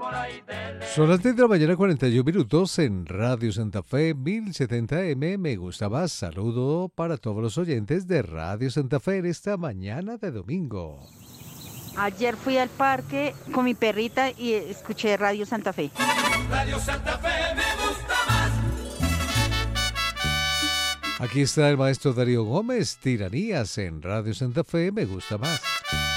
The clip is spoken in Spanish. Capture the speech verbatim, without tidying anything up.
Son las diez de la mañana, cuarenta y uno minutos en Radio Santa Fe mil setenta M. Me gusta más. Saludo para todos los oyentes de Radio Santa Fe en esta mañana de domingo. Ayer fui al parque con mi perrita y escuché Radio Santa Fe. Radio Santa Fe me gusta más. Aquí está el maestro Darío Gómez, Tiranías en Radio Santa Fe, me gusta más.